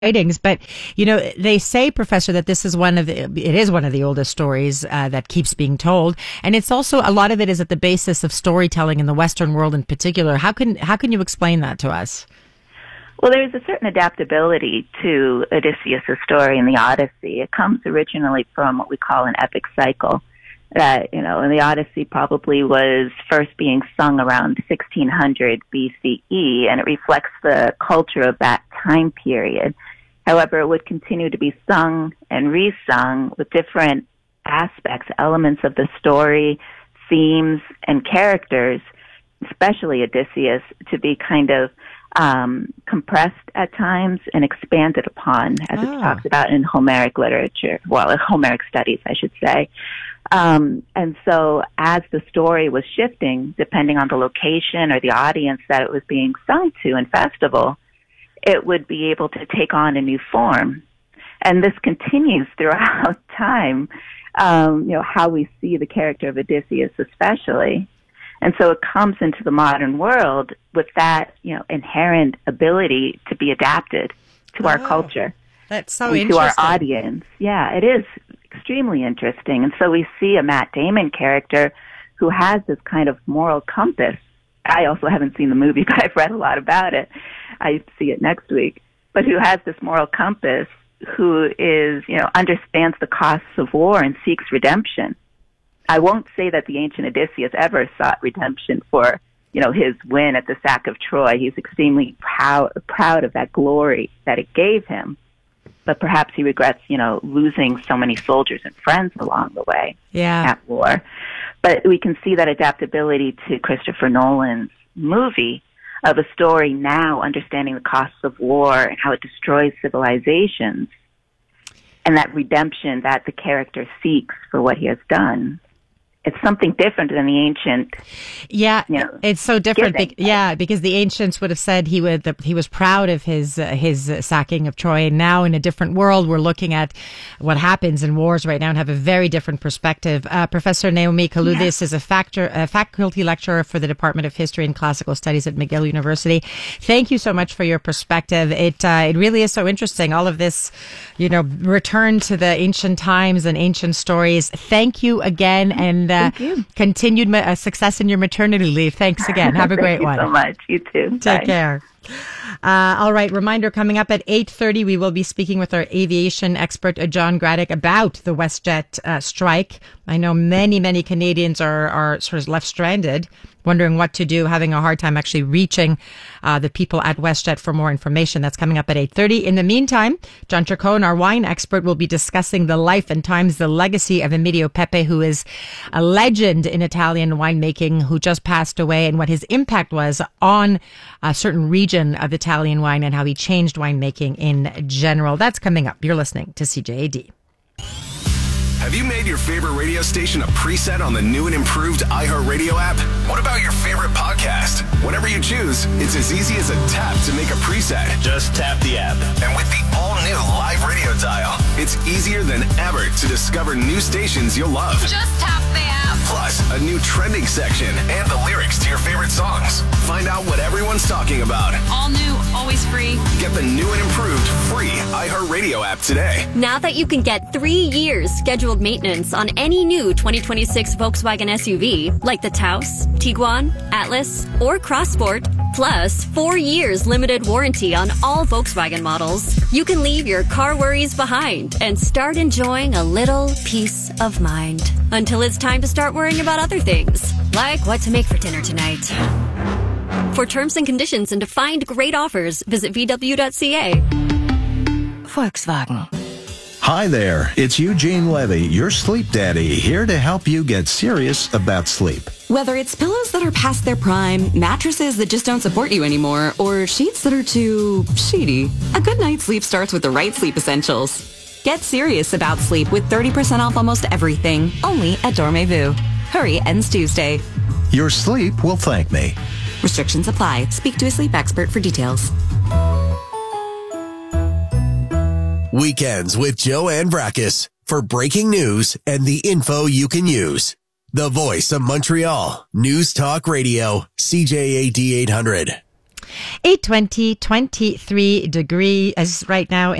writings. But, they say, Professor, that it is one of the oldest stories that keeps being told. And it's also, a lot of it is at the basis of storytelling in the Western world in particular. How can you explain that to us? Well, there's a certain adaptability to Odysseus' story in the Odyssey. It comes originally from what we call an epic cycle. That, and the Odyssey probably was first being sung around 1600 BCE, and it reflects the culture of that time period. However, it would continue to be sung and resung with different aspects, elements of the story, themes, and characters, especially Odysseus, to be kind of compressed at times and expanded upon, as it's talked about in Homeric literature, Homeric studies, I should say. And so as the story was shifting, depending on the location or the audience that it was being sung to in festival, it would be able to take on a new form. And this continues throughout time, how we see the character of Odysseus especially. And so it comes into the modern world with that, inherent ability to be adapted to our culture. That's so interesting. To our audience. Yeah, it is extremely interesting. And so we see a Matt Damon character who has this kind of moral compass. I also haven't seen the movie, but I've read a lot about it. I see it next week. But who has this moral compass, who is, understands the costs of war and seeks redemption. I won't say that the ancient Odysseus ever sought redemption for, his win at the sack of Troy. He's extremely proud of that glory that it gave him. But perhaps he regrets, losing so many soldiers and friends along the way at war. But we can see that adaptability to Christopher Nolan's movie of a story now understanding the costs of war and how it destroys civilizations, and that redemption that the character seeks for what he has done. It's something different than the ancient. Yeah, it's so different. Because the ancients would have said he was proud of his sacking of Troy. And now in a different world, we're looking at what happens in wars right now and have a very different perspective. Professor Naomi Kaloudis is a faculty lecturer for the Department of History and Classical Studies at McGill University. Thank you so much for your perspective. It really is so interesting. All of this, return to the ancient times and ancient stories. Thank you again. And continued success in your maternity leave. Thanks again. Have a great one. Thank you so much. You too. Take care. All right. Reminder, coming up at 8:30, we will be speaking with our aviation expert, John Graddick, about the WestJet strike. I know many Canadians are sort of left stranded, wondering what to do, having a hard time actually reaching the people at WestJet for more information. That's coming up at 8:30. In the meantime, John Chacon, our wine expert, will be discussing the life and times, the legacy of Emilio Pepe, who is a legend in Italian winemaking, who just passed away, and what his impact was on a certain region of Italian wine and how he changed winemaking in general. That's coming up. You're listening to CJAD. Have you made your favorite radio station a preset on the new and improved iHeartRadio app? What about your favorite podcast? Whatever you choose, it's as easy as a tap to make a preset. Just tap the app. And with the all-new live radio dial, it's easier than ever to discover new stations you'll love. Just tap the app. Plus, a new trending section and the lyrics to your favorite songs. Find out what everyone's talking about. All new, always free. Get the new and improved free iHeartRadio app today. Now that you can get 3 years scheduled maintenance on any new 2026 Volkswagen SUV, like the Taos, Tiguan, Atlas, or Crossport, plus 4 years limited warranty on all Volkswagen models, you can leave your car worries behind and start enjoying a little peace of mind. Until it's time to start worrying about other things, like what to make for dinner tonight. For terms and conditions and to find great offers, visit VW.ca. Volkswagen. Hi there, it's Eugene Levy, your sleep daddy, here to help you get serious about sleep. Whether it's pillows that are past their prime, mattresses that just don't support you anymore, or sheets that are too sheety, a good night's sleep starts with the right sleep essentials. Get serious about sleep with 30% off almost everything, only at Dormez-vous. Hurry, ends Tuesday. Your sleep will thank me. Restrictions apply. Speak to a sleep expert for details. Weekends with Joanne Brackus for breaking news and the info you can use. The voice of Montreal, News Talk Radio, CJAD 800. 8:20, 23 degrees right now.